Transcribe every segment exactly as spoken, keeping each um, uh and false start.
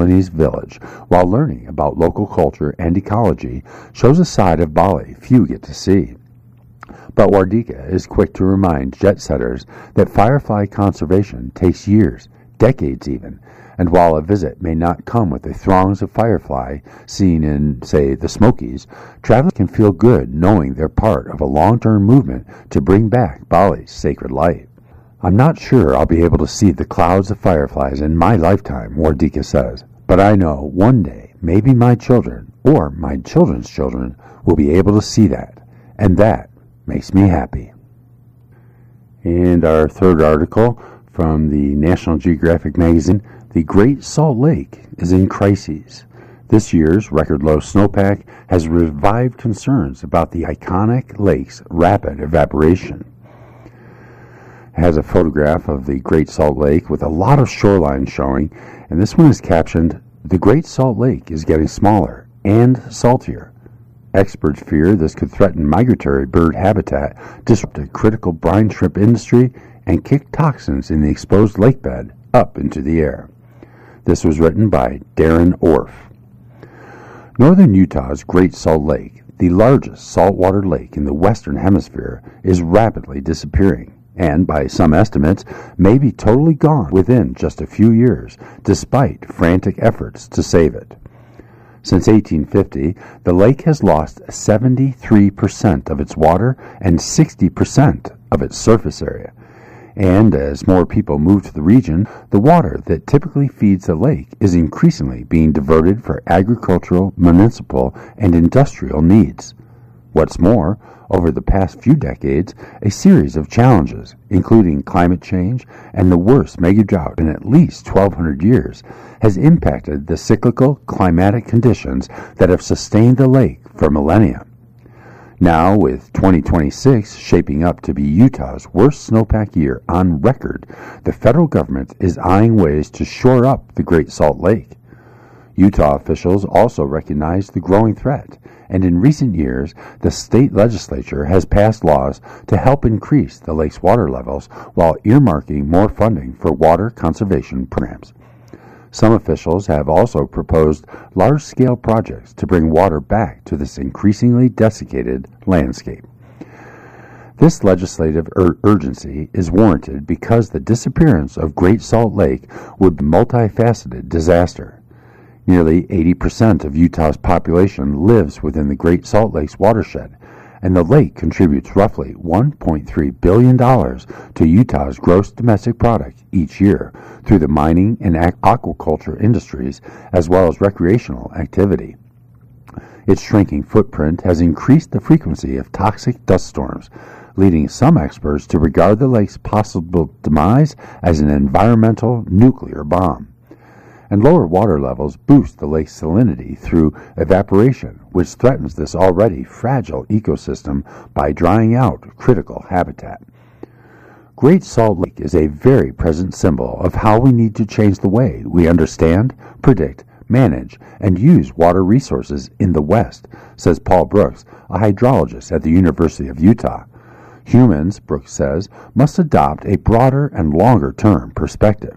Balinese village while learning about local culture and ecology shows a side of Bali few get to see. But Wardika is quick to remind jet-setters that firefly conservation takes years, decades even, and while a visit may not come with the throngs of firefly seen in, say, the Smokies, travelers can feel good knowing they're part of a long-term movement to bring back Bali's sacred light. I'm not sure I'll be able to see the clouds of fireflies in my lifetime, Wardika says, but I know one day maybe my children or my children's children will be able to see that, and that makes me happy. And our third article from the National Geographic magazine, the Great Salt Lake is in crises. This year's record low snowpack has revived concerns about the iconic lake's rapid evaporation. It has a photograph of the Great Salt Lake with a lot of shoreline showing, and this one is captioned, "The Great Salt Lake is getting smaller and saltier." Experts fear this could threaten migratory bird habitat, disrupt a critical brine shrimp industry, and kick toxins in the exposed lakebed up into the air. This was written by Darren Orff. Northern Utah's Great Salt Lake, the largest saltwater lake in the Western Hemisphere, is rapidly disappearing, and by some estimates, may be totally gone within just a few years, despite frantic efforts to save it. Since eighteen fifty, the lake has lost seventy-three percent of its water and sixty percent of its surface area. And as more people move to the region, the water that typically feeds the lake is increasingly being diverted for agricultural, municipal, and industrial needs. What's more, over the past few decades, a series of challenges, including climate change and the worst mega drought in at least twelve hundred years, has impacted the cyclical climatic conditions that have sustained the lake for millennia. Now, with twenty twenty-six shaping up to be Utah's worst snowpack year on record, the federal government is eyeing ways to shore up the Great Salt Lake. Utah officials also recognize the growing threat, and in recent years, the state legislature has passed laws to help increase the lake's water levels while earmarking more funding for water conservation programs. Some officials have also proposed large-scale projects to bring water back to this increasingly desiccated landscape. This legislative ur- urgency is warranted because the disappearance of Great Salt Lake would be a multifaceted disaster. Nearly eighty percent of Utah's population lives within the Great Salt Lake's watershed, and the lake contributes roughly one point three billion dollars to Utah's gross domestic product each year through the mining and aquaculture industries as well as recreational activity. Its shrinking footprint has increased the frequency of toxic dust storms, leading some experts to regard the lake's possible demise as an environmental nuclear bomb. And lower water levels boost the lake's salinity through evaporation, which threatens this already fragile ecosystem by drying out critical habitat. Great Salt Lake is a very present symbol of how we need to change the way we understand, predict, manage, and use water resources in the West, says Paul Brooks, a hydrologist at the University of Utah. Humans, Brooks says, must adopt a broader and longer-term perspective.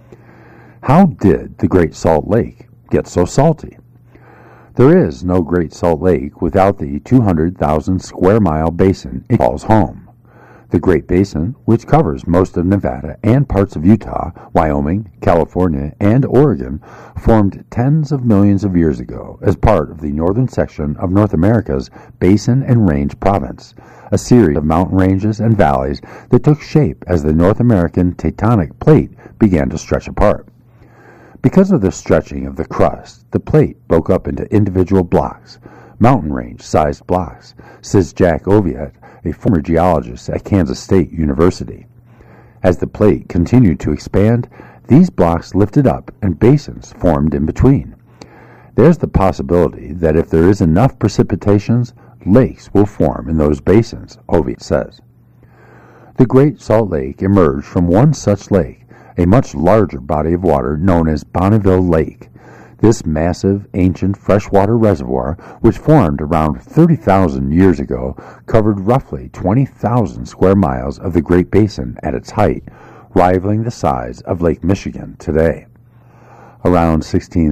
How did the Great Salt Lake get so salty? There is no Great Salt Lake without the two hundred thousand square mile basin it calls home. The Great Basin, which covers most of Nevada and parts of Utah, Wyoming, California, and Oregon, formed tens of millions of years ago as part of the northern section of North America's Basin and Range Province, a series of mountain ranges and valleys that took shape as the North American tectonic plate began to stretch apart. Because of the stretching of the crust, the plate broke up into individual blocks, mountain range-sized blocks, says Jack Oviatt, a former geologist at Kansas State University. As the plate continued to expand, these blocks lifted up and basins formed in between. There's the possibility that if there is enough precipitations, lakes will form in those basins, Oviatt says. The Great Salt Lake emerged from one such lake, a much larger body of water known as Bonneville Lake. This massive, ancient freshwater reservoir, which formed around thirty thousand years ago, covered roughly twenty thousand square miles of the Great Basin at its height, rivaling the size of Lake Michigan today. Around sixteen